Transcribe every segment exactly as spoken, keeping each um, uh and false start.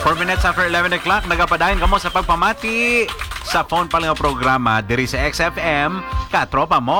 four minutes after eleven o'clock, nagapadayon kamo sa pagpamati sa phone pa nga programa diri sa X F M, Katropa mo.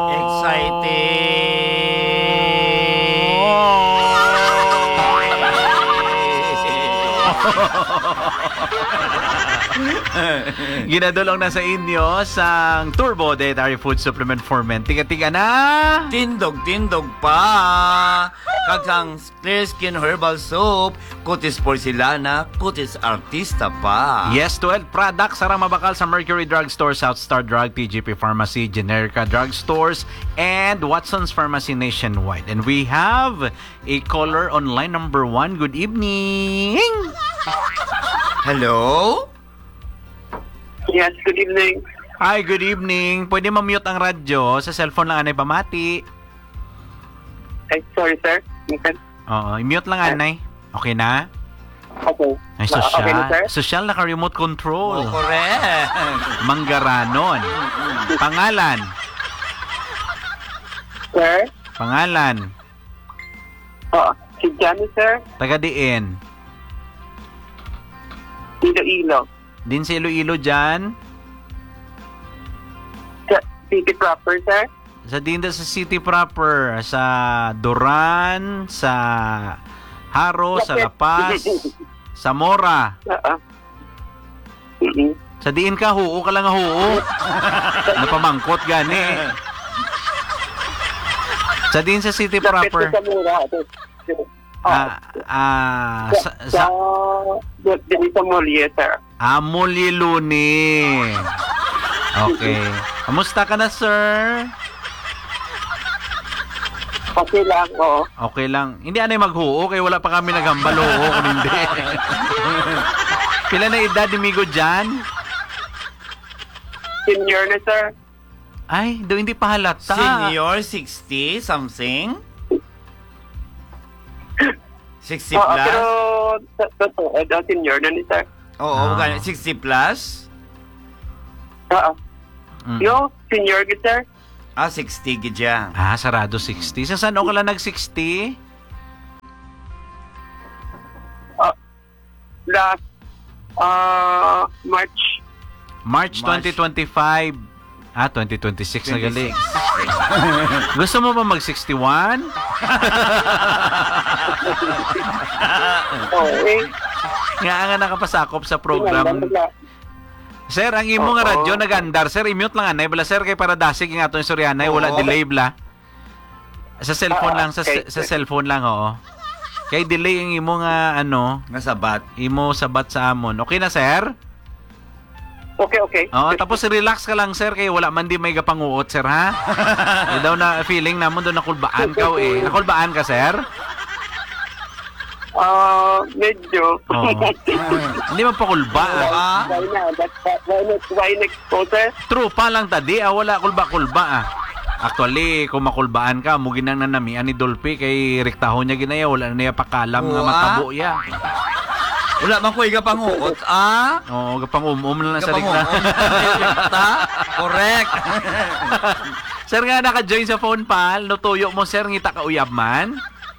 Ginadulong na sa inyo sang Turbo Dietary Food Supplement Ferment. Tiga-tiga na. Tindog-tindog pa. Kagang Clear Skin Herbal Soap. Kutis Porcelana. Kutis Artista pa. Yes, twelve products sarang mabakal sa Mercury Drugstore, South Star Drug, T G P Pharmacy, Generica Drugstores, and Watson's Pharmacy nationwide. And we have a caller online number one. Good evening. Hello? Yes, good evening. Hi, good evening. Pwede ma-mute ang radyo. Sa cellphone lang anay pamati. Ay, sorry, sir. Okay. Oo, i-mute lang anay. Okay na? Okay. Ay, social. Okay na, sir? Social naka-remote control. Oh, correct. Manggaranon. Pangalan. Sir? Pangalan. Oo. Si Johnny, sir. Taga-diin. Iloilo. Din sa Iloilo dyan. Sa City proper, sir. Sa din sa city proper. Sa Duran. Sa Haro. Sa La Paz. Sa Mora. Oo. Mm-mm. Sa diin ka, huo ka lang nga huo. Napamangkot gani. Sa din sa city proper. Sa Mura. Ah, ah, sa, Sa... sa Dili sa Molye, sir. Amuli Luni. Okay. Kamusta ka na, sir? Okay lang, oo. Okay lang. Hindi anay maghuo kaya wala pa kami naghambalo kung hindi. Pila na edad ni Migo dyan? Senior na, sir. Ay, do hindi pa halata. Senior, sixty something? sixty Oo, plus? pero totoo, uh, senior na ni, sir. Oo, Ah. sixty plus? Oo. Mm. No, senior ka, sir. Ah, sixty gidya. Ah, sarado sixty. Sa saan ka lang nag-sixty? Last uh, March. March March. twenty twenty-five. Ah, twenty twenty-six na galing. Gusto mo ba mag-sixty-one? Oo, eh. Nga nga nakapasakop sa program. Sir, ang imo nga Oo. radyo nagandar. Sir, i-mute lang anay. Bala, sir, kay para dasig nga itong Sorianay. Wala Oo. delay, bla. Sa cellphone Ah, lang. Sa, okay. sa cellphone lang, oo. Kay delay ang imo nga, ano, Nasabat. imo sabat sa amon. Okay na, sir? Okay, okay. Oo, tapos relax ka lang, sir, kay wala man di may gapanguot, sir, ha? Yung daw na feeling namon doon nakulbaan ka, eh. Nakulbaan ka, sir? Ah, medyo. Oo. Hindi man pakulba, ah. Why na? But, but, why next, why next po, sir? True pa lang tadi, ah, wala kulba-kulba, ah. Actually, kung makulbaan ka, mugin nang nanamian ni Dolphy kay rektahon niya ginaya, wala na niya pakalam nga Oo, matabo ya. Wala man ko iga panguot, ah? Oo, gapang um-um na lang sa Kapag rikta. Rikta? Correct. Sir nga naka-join sa phone pal, no tuyo mo sir ngita ka uyab man.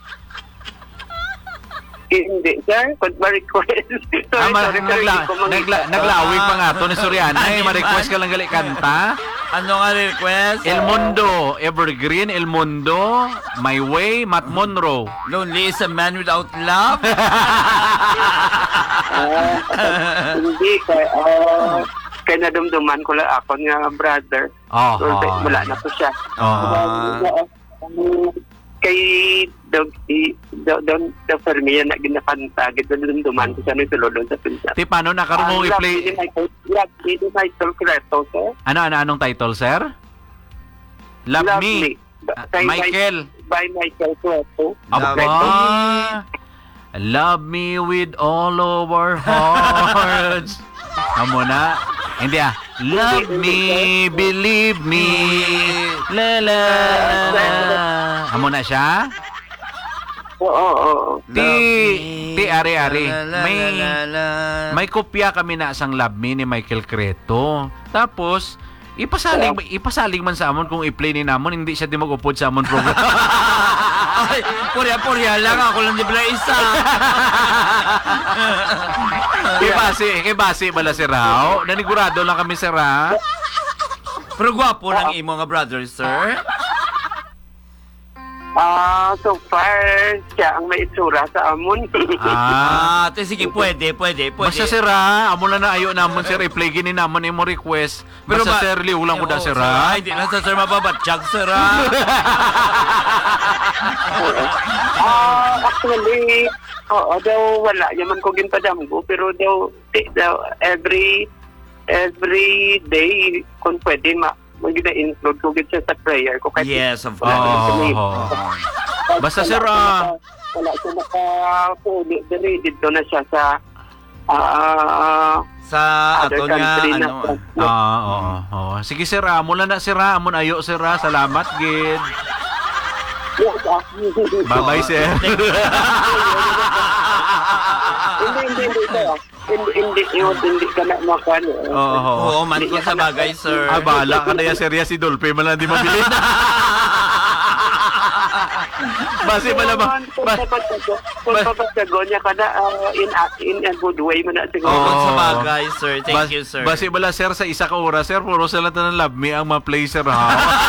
Eh, hindi, sir. Could ma-request. Ah, Sorry, ma- sorry, nagla- sorry. nagla- naglawig pa nga to ni Soriana. Ay, ma-request ka lang gali kanta. Ano nga request? El Mundo, Evergreen, El Mundo, My Way, Matt Monroe. Lonely is a man without love? Ah, hindi, kaya, ah, kaya nadumduman ko lang ako nga brother. Oh, So, wala na po siya. Oh. Um, kay Dog, i, Dog, Dog, Dog Fermian na ginakanta, gito dumduman ko siya nung sulodon sa pinsan. Ti paano nakaroon mong i-play? Love Michael, Love Me ni Michael Creto, sir. Ano, ano, anong title, sir? Love, Me. Ba- Ah, by- Michael. By Michael Creto. Love Aba. Love me with all of our hearts. Amo na. Hindi ah. Love me, believe me. La la la. Amo na siya? Oo, oo, oo. Ti, ti ari ari. May May may kopya kami na sang Love Me ni Michael Creto. Tapos ipasalig ipasalig man sa amon kung i-play ni namon hindi siya di mag-upod sa amon program. Ay, purya-purya lang ako lang di pala isa. Kay base, kay base bala si Rao. Nanigurado lang kami si Ra. Pero gwapo ng imo nga brother, sir. Ah, so far, siya ang may itsura sa amon. Ah, Ah, te sige, pwede, pwede, pwede. basta si Ra, amo na na ayo namon sir i-play gini namon imo request. Pero Basta ba- sir liulang ko da Oo, si Ra. Ay, di na sa sir mababatsyag, sir, ah. Ah, actually, oo, daw wala. Yaman ko ginpadamgo, pero daw, di, daw every, every day, kung pwede, ma, mag-include ko gid siya sa prayer ko. Kahit Yes, of wala Oo, naman kami. oo, oo. Kahit Basta, wala sir, siya ah, naka- Wala siya nakapuli. Diri, dito na siya sa, ah, Sa other ato nga, country na. ano, Ah, oo, oo. Sige sir, ah, mula na si Ra, amon ayo si Ra. Salamat gid. Yes, ah. Bye-bye sir. Hindi, hindi, hindi, sir. Hindi, hindi, yun, hindi ka na makuha. Oo, oo. Oo, man ko sa bagay, sir. Ah, bahala ka na yan, serya si Dolphy. Malang di mabili na. Base pala ba? Kung ba- kung papagsago niya ka na ah, in, a- in a good way mo na siguro. Oo, Oo. sa bagay, sir. Thank Bas- you, sir. Base bala sir, sa isa ka oras, sir, puro sila ng love me ang ma-play sir, ha?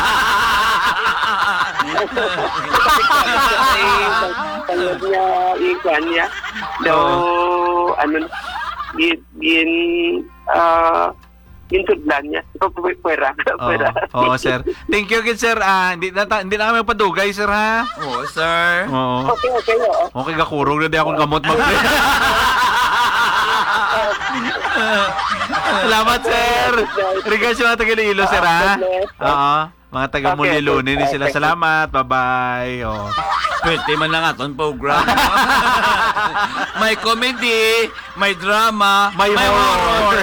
Pagod niya, ikan niya. Daw, ano, yun, yun, ah, yun tudlan niya. Pwera, pwera. Oo, oo, sir. Thank you, good sir. Ah, hindi na, ta- hindi na kami padugay, sir, ha? Oo, sir. Oo. Okay, okay, oo. Okay, gakurog na di akong gamot mag-play. Salamat, sir. Regards sa mga taga-Iloilo, sir, ha? Oo. Mga taga-Muliluni ni sila. Salamat. Bye-bye. Oh. Pwede man lang aton program. May comedy, may drama, May horror.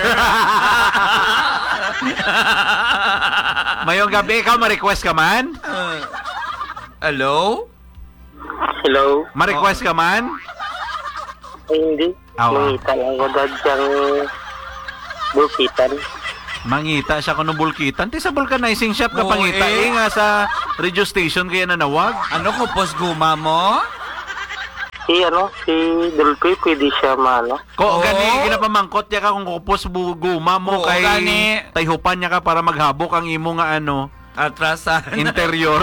Mayong gabi, ikaw ma-request ka man? Uh, hello? Hello? Ma-request ka man? Ay, hindi. Awa. Mangita lang ko dad siyang bukitan. Mangita siya kuno bulkitan. Ti sa vulcanizing shop ka Oo, pangita. eh. Eh, nga sa radio station kaya nanawag. Ano ko, post guma mo? Si, ano, si Dolphy, pwede siya maano. Ko Oo. gani ginapamangkot niya ka kung kupos buguma mo Oo, kay gani. tayhupan niya ka para maghabok ang imo nga ano Atrasan. interior.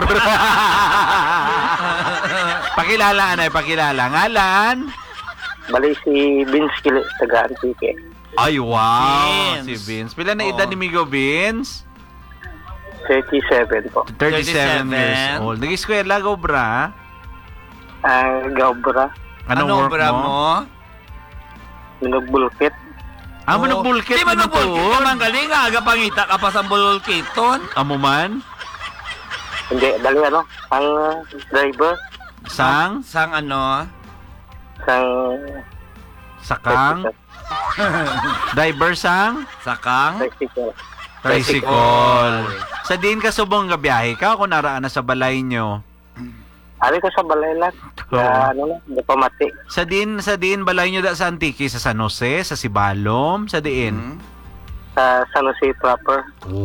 Pakilala anay, pakilala. Ngalan? Bali si Vince Kili, taga Antique. Ay, wow. Vince. Si Vince. Pila na Oo. edad ni Migo Vince? thirty-seven po. thirty-seven years thirty-seven. old. Nag-eskwela go, bra? Ah, Gabra, Anong Ano work obra mo? mo? Minugbulkit. Ah, manugbulkit. Di man nagbulkit ka man galing. Aga pangita ka pa sa bulkiton. Amo man? Hindi, bali ano, ang driver, Sang? Sang ano? sang... Sakang? Driver sang? Sakang? Tricycle. Tricycle. Sa din ka subong nga biyahe ka kung naraan na sa balay nyo. Ari ko sa balay lang. Oo. Na, ano na, hindi pa mati. Sa din, sa din balay nyo da sa Antique, sa San Jose, sa Sibalom, sa diin. Hmm? Sa San Jose proper.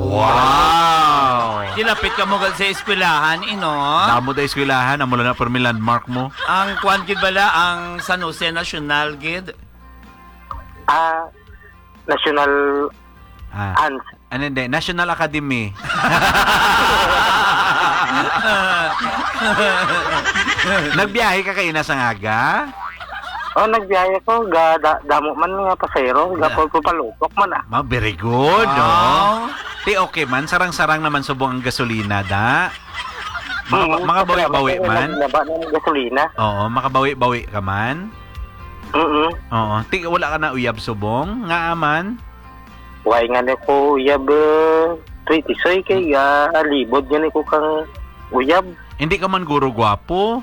Wow! Kilapit ka mo gal sa eskwelahan, ino? Damo da eskwelahan, amo lang na per mi landmark mo. Ang kwan gid bala ang San Jose National gid. Ah, National Ah, Hans. ano hindi, National Academy. Nagbiyahe ka kayo na sa ngaga? Oh, nagbiyahe ko, ga, da, damo man nga pasayro, ga po ko palupok man ah. Ma, very good, no? Oh. Ti okay man, sarang-sarang naman subong ang gasolina, da. Mga, Mm, mga bawi-bawi kasi man. Naglaba ng gasolina. Oo, makabawi-bawi ka man. Mm-mm. Oo, ti wala ka na uyab subong, nga aman. Why nga na ko uyab, uh, twenty soy kay ga, libod nga na ko kang uyab. Hindi ka man guro gwapo.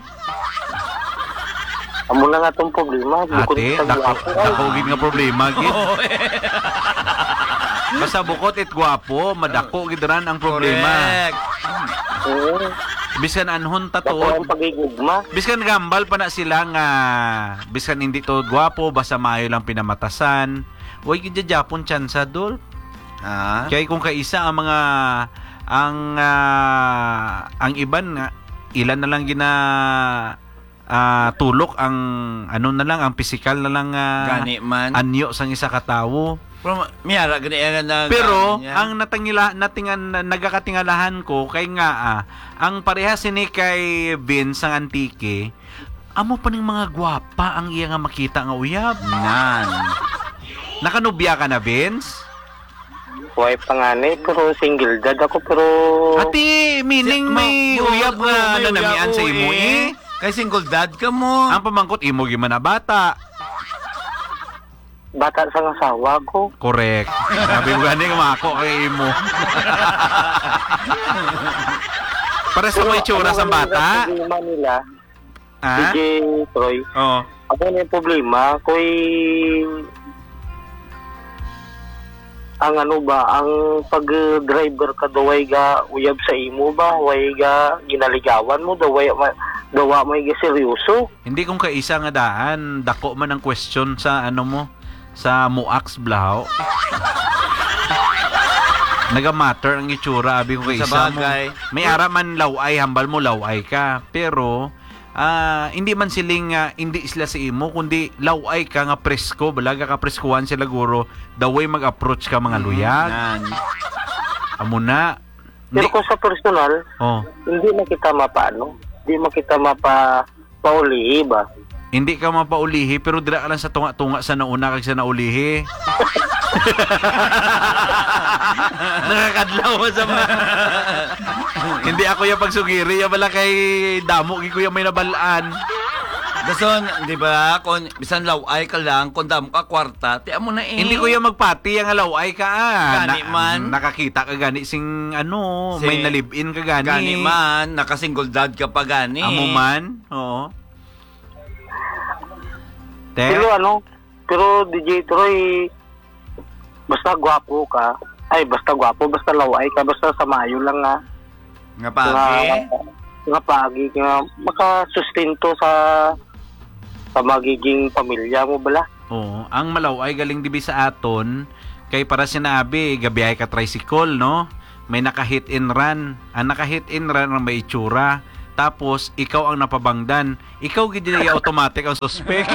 Amo na nga itong problema. bukod Ate, sa dako, gwapo. Ay, dako gid nga problema gid. Oh, eh. Basta bukod it gwapo, madako gid ran ang problema. Correct. mm, Biskan anhon ta Dako tuod. ang pagigugma. Biskan gambal pa na sila nga biskan hindi to gwapo basta maayo lang pinamatasan. Way gid Japon tsansa dol. Ah. Kaya kung kaisa ang mga ang ah, ang iban nga ilan na lang gina ah, tulok ang ano na lang ang pisikal na lang ah, Gani man. anyo sang isa ka tawo. Pero miyara gani era na Pero gani niya. ang natangila natingan nagakatingalahan ko kay nga ah, ang parehas ni kay Vince ang Antique, amo pa ning mga gwapa ang iya nga makita nga uyab. nan. Nakanubya ka na, Vince? Why pa nga ni, pero single dad ako, pero... Ati, meaning may uyab nga nanamian sa imo eh. Kay single dad ka mo. Ang pamangkot imo gyud na bata. Bata sa asawa ko. Correct. Sabi ko gani nga mako kay imo. Para sa may tsura sa bata. Ang problema nila, Ha? D J Troy, Oh. ako na yung problema, ko'y... Ang ano ba, ang pag-driver ka daway ga uyab sa imo ba, way ga ginaligawan mo, daway dawa may ga seryoso. Hindi kung kaisa nga daan, dako man ang question sa ano mo, sa Muax Blaho. Naga-matter ang itsura, abi ko kaisa Sa mo. bagay. May ara man laway, hambal mo laway ka. Pero, ah hindi man siling, ah, hindi sila sa imo, kundi laway ka nga presko, balaga ka preskuhan sila guro, the way mag-approach ka mga luyag. Nan. Amo na. Pero Hindi, kung sa personal, oh, hindi na kita mapaano, hindi mo kita mapa paulihi ba? hindi ka mapaulihi, pero dira ka lang sa tunga-tunga sa nauna kag sa naulihi. Nakakadlaw sa mga... Hindi ako yung pagsugiri, yung bala kay damo, gi ko yung may nabalaan. Dason, di ba? Kung bisan laway ka lang, kung damo ka kwarta, ti amo na eh. Hindi ko yung magpati, ang alaway ka ah. Gani man. Nakakita ka gani sing ano, Si- may nalibin ka gani. Gani man, naka-single dad ka pa gani. Amo man, oo. Te? Pero ano, pero D J Troy, basta gwapo ka, ay basta gwapo, basta laway ka, basta samayo lang nga. Nga pagi. Nga pagi, nga makasustento sa sa magiging pamilya mo bala. Oo, ang malaway galing dibi sa aton kay para sinabi gabiyahe ka tricycle no, may naka-hit and run. Ang naka-hit and run ang may itsura, tapos ikaw ang napabangdan, ikaw gid na automatic ang suspect.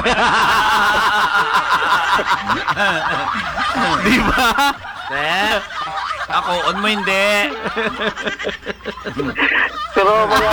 Di ba? Eh, ako, on mo hindi. Pero mga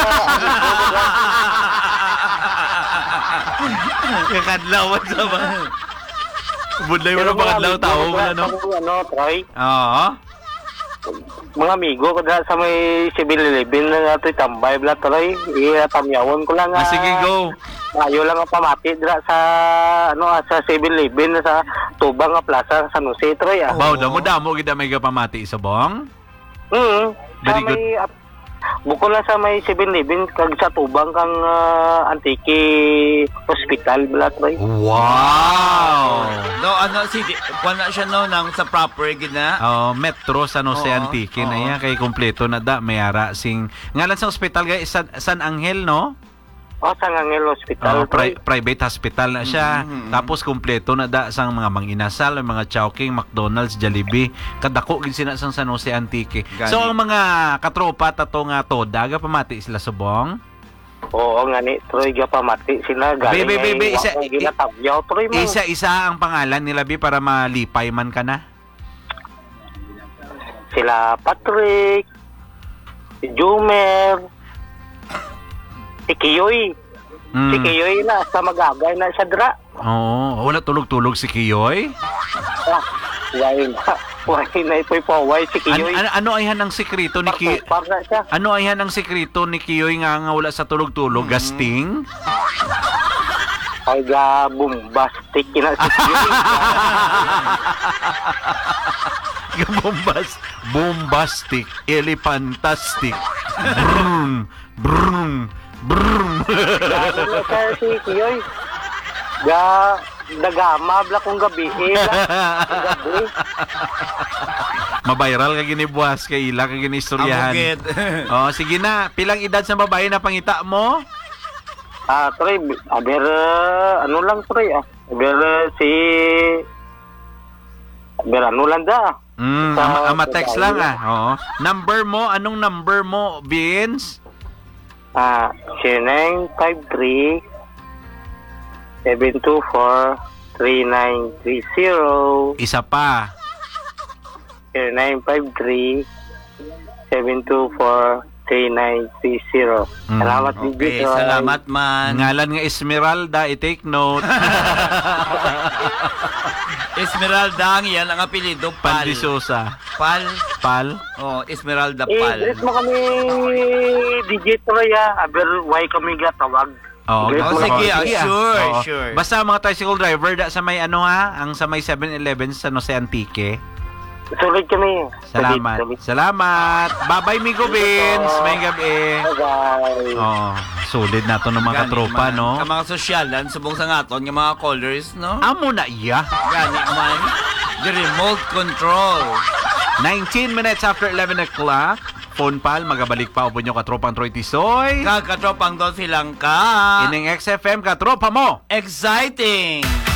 Kakadlawan sa ba? Budlay mo na ba kadlaw tao mo na no? Ano, Troy? Oo. Mga amigo ko dahil sa may civil eleven na nato tambay bla Troy, itamyawon ko lang. Ah, sige, go. Ayo lang ang pamati dira sa ano sa civil eleven sa Tubang nga plaza sa San Jose Troy. Ah. Baw, damo-damo gid may kapamati sa bong. Mm. Sa Very good. may uh, bukod lang sa may civil eleven kag sa Tubang kang uh, Antique Hospital bla Troy. Wow. No, ano, si, wala siya no, nang sa proper gina. Oh, Metro San Jose Oo, Antique na oo. yan kay kompleto na da may ara sing ngalan sa ospital kay San, San Angel no? Oh, sa Angel Hospital. Oh, pri- private hospital na siya. Mhm. Tapos kompleto na da sang mga manginasal, mga Chowking, McDonald's, Jollibee, kadako gid sina sang San Jose Antique. Gani. So ang mga katropa tato nga to daga pamati sila subong. Oo nga ni Troy ga pamati sila galing. Be, be, be, be, ay isa- wa ko ginatabyaw Troy mo. Isa-isa ang pangalan nila bi para malipay man ka na. Sila Patrick, si Jumer, si Kiyoy. Mm. Si Kiyoy na sa magagay na siya dra. Oo, wala tulog-tulog si Kiyoy. Ah, why na? Why na ito'y paway si Ano, Kiyoy? ano, ano ay hanang sekreto ni Kiyoy? Par na siya. Ano ay hanang sekreto ni Kiyoy nga nga wala sa tulog-tulog? Gasting? Ay ga bombastic na si Kiyoy. Bombas, bombastic, elefantastic. Brum, brum, brum. Lalo na siya si Kiyoy. Ga dagama bla kung gabi eh. Kung gabi. Mabiral ka ginibuhas kay ila ka ginistoryahan. Abugit. Oh, sige na. Pilang edad sa babae na pangita mo? Ah, Troy, aber uh, ano lang Troy ah. Aber uh, si aber ano lang da. Mm, Sa- ama, ama text sa- lang ah. Oo. Number mo, anong number mo, Vince? Ah, nine five three seven two four, three nine three zero. Isa pa. zero nine five three, seven two four, three nine three zero. Mm, Salamat, Okay, Digit. salamat man. Ngalan nga Esmeralda, i-take note. Esmeralda ang yan ang apelido, Pal. Pandisosa. Pal. Pal. Oh, Esmeralda Eh, Pal. greet mo kami, Digit Roy, ah. Aber, why kami gatawag? Oo, Greet Oh, mo sige, lang. ah, sure, Oo. sure. Basta mga tricycle driver, da, sa may ano ha, ang sa may seven eleven sa Jose Antique. Sulit kami. Salamat. Sulit, sulit. Salamat. Bye-bye, Migo Vince. May gabi. Bye-bye. Oh, solid na to ng mga Gani katropa, man. no? Ka mga sosyalan, subong sa ngaton, ng mga callers, no? Amo na iya. Gani man. The remote control. nineteen minutes after eleven o'clock. Phone pal, magabalik pa upo nyo katropang Troy Tisoy. Kakatropang doon silang ka. Ining X F M katropa mo. Exciting!